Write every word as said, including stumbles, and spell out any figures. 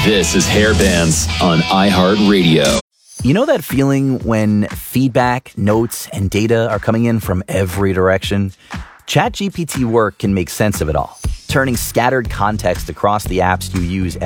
This is Hairbands on iHeartRadio. You know that feeling when feedback, notes, and data are coming in from every direction? ChatGPT Work can make sense of it all, turning scattered context across the apps you use